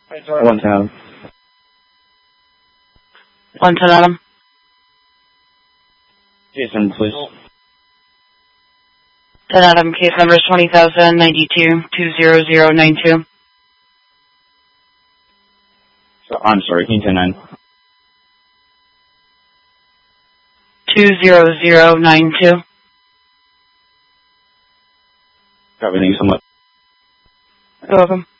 110 Adam. 110 Adam. Jason, please. 10 Adam, case number is 20,092-20092. So, I'm sorry, can you 10-9? 20092. Copy, thank you so much. You're welcome.